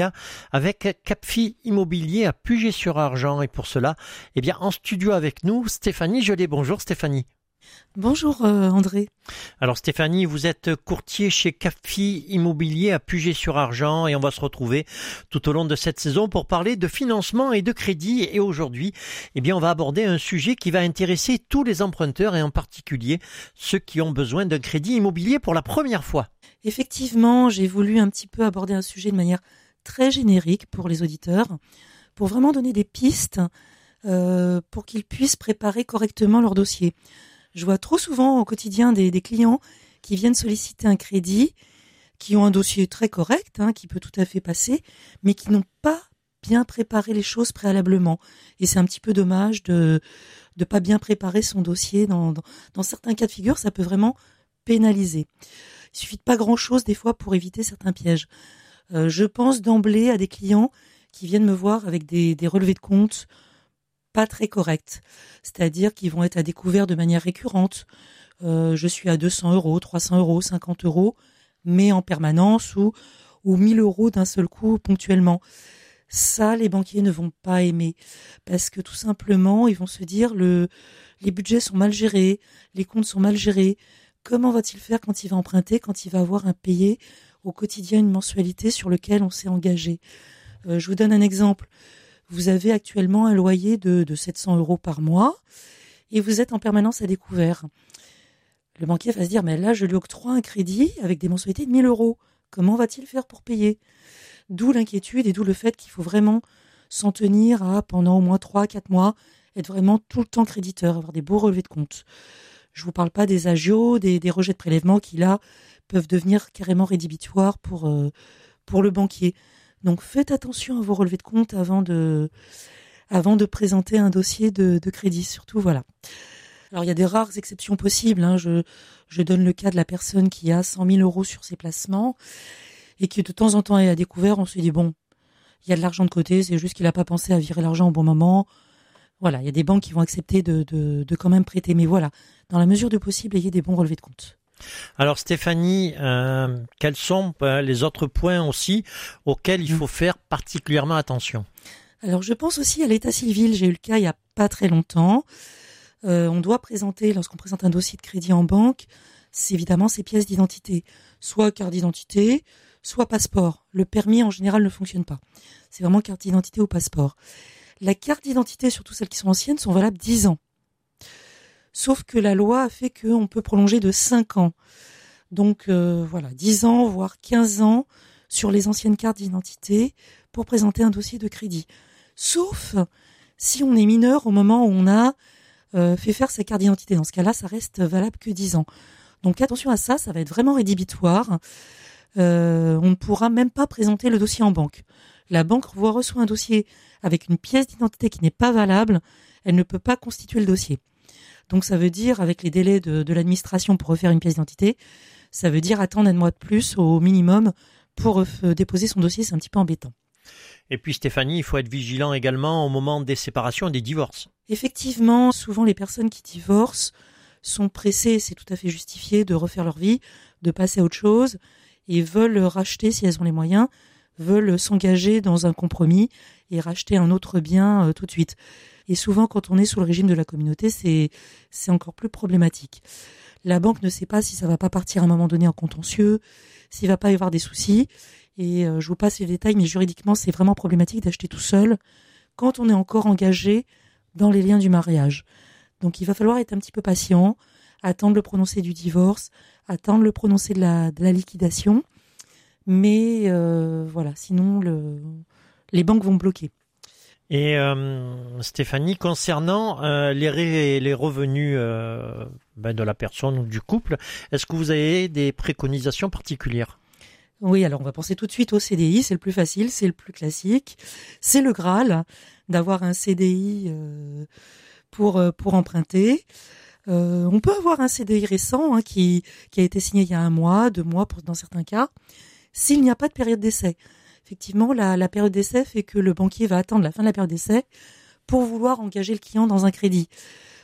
avec Capfi Immobilier à Puget-sur-Argent. Et pour cela, en studio avec nous, Stéphanie Gelé. Bonjour Stéphanie. Bonjour André. Alors Stéphanie, vous êtes courtier chez Capfi Immobilier à Puget-sur-Argent et on va se retrouver tout au long de cette saison pour parler de financement et de crédit. Et aujourd'hui, on va aborder un sujet qui va intéresser tous les emprunteurs et en particulier ceux qui ont besoin d'un crédit immobilier pour la première fois. Effectivement, j'ai voulu un petit peu aborder un sujet de manière très générique pour les auditeurs, pour vraiment donner des pistes pour qu'ils puissent préparer correctement leur dossier. Je vois trop souvent au quotidien des clients qui viennent solliciter un crédit, qui ont un dossier très correct, qui peut tout à fait passer, mais qui n'ont pas bien préparé les choses préalablement. Et c'est un petit peu dommage de pas bien préparer son dossier. Dans certains cas de figure, ça peut vraiment pénaliser. Il suffit de pas grand-chose des fois pour éviter certains pièges. Je pense d'emblée à des clients qui viennent me voir avec des relevés de compte pas très corrects, c'est-à-dire qu'ils vont être à découvert de manière récurrente. Je suis à 200 €, 300 €, 50 €, mais en permanence ou 1000 € d'un seul coup ponctuellement. Ça, les banquiers ne vont pas aimer parce que tout simplement, ils vont se dire les budgets sont mal gérés, les comptes sont mal gérés. Comment va-t-il faire quand il va emprunter, quand il va avoir à payer au quotidien une mensualité sur laquelle on s'est engagé? Je vous donne un exemple. Vous avez actuellement un loyer de 700 € par mois et vous êtes en permanence à découvert. Le banquier va se dire, mais là, je lui octroie un crédit avec des mensualités de 1000 €. Comment va-t-il faire pour payer? D'où l'inquiétude et d'où le fait qu'il faut vraiment s'en tenir à, pendant au moins 3-4 mois, être vraiment tout le temps créditeur, avoir des beaux relevés de compte. Je vous parle pas des agios, des rejets de prélèvements qui, là, peuvent devenir carrément rédhibitoires pour le banquier. Donc, faites attention à vos relevés de compte avant de présenter un dossier de crédit, surtout, voilà. Alors, il y a des rares exceptions possibles, Je donne le cas de la personne qui a 100 000 € sur ses placements et qui, de temps en temps, est à découvert. On se dit, bon, il y a de l'argent de côté, c'est juste qu'il n'a pas pensé à virer l'argent au bon moment. Voilà, il y a des banques qui vont accepter de quand même prêter. Mais voilà, dans la mesure du possible, ayez des bons relevés de compte. Alors Stéphanie, quels sont les autres points aussi auxquels il faut faire particulièrement attention? Alors je pense aussi à l'état civil. J'ai eu le cas il n'y a pas très longtemps. On doit présenter, lorsqu'on présente un dossier de crédit en banque, c'est évidemment ses pièces d'identité. Soit carte d'identité, soit passeport. Le permis en général ne fonctionne pas. C'est vraiment carte d'identité ou passeport. La carte d'identité, surtout celles qui sont anciennes, sont valables 10 ans. Sauf que la loi a fait qu'on peut prolonger de 5 ans. Donc 10 ans, voire 15 ans sur les anciennes cartes d'identité pour présenter un dossier de crédit. Sauf si on est mineur au moment où on a fait faire sa carte d'identité. Dans ce cas-là, ça reste valable que 10 ans. Donc attention à ça, ça va être vraiment rédhibitoire. On ne pourra même pas présenter le dossier en banque. La banque reçoit un dossier avec une pièce d'identité qui n'est pas valable, elle ne peut pas constituer le dossier. Donc ça veut dire, avec les délais de l'administration pour refaire une pièce d'identité, ça veut dire attendre un mois de plus au minimum pour déposer son dossier, c'est un petit peu embêtant. Et puis Stéphanie, il faut être vigilant également au moment des séparations et des divorces. Effectivement, souvent les personnes qui divorcent sont pressées, c'est tout à fait justifié, de refaire leur vie, de passer à autre chose, et veulent racheter, si elles ont les moyens, veulent s'engager dans un compromis et racheter un autre bien tout de suite. Et souvent, quand on est sous le régime de la communauté, c'est encore plus problématique. La banque ne sait pas si ça va pas partir à un moment donné en contentieux, s'il va pas y avoir des soucis. Et je vous passe les détails, mais juridiquement, c'est vraiment problématique d'acheter tout seul quand on est encore engagé dans les liens du mariage. Donc, il va falloir être un petit peu patient, attendre le prononcé du divorce, attendre le prononcé de la liquidation. Mais sinon, les banques vont bloquer. Et Stéphanie, concernant les revenus de la personne ou du couple, est-ce que vous avez des préconisations particulières? Oui, alors on va penser tout de suite au CDI, c'est le plus facile, c'est le plus classique. C'est le Graal d'avoir un CDI pour emprunter. On peut avoir un CDI récent qui a été signé il y a 1 mois, 2 mois dans certains cas, s'il n'y a pas de période d'essai. Effectivement, la période d'essai fait que le banquier va attendre la fin de la période d'essai pour vouloir engager le client dans un crédit. Pourquoi ?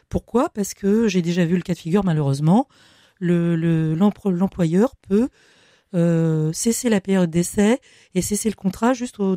Parce que j'ai déjà vu le cas de figure, malheureusement, l'employeur peut cesser la période d'essai et cesser le contrat juste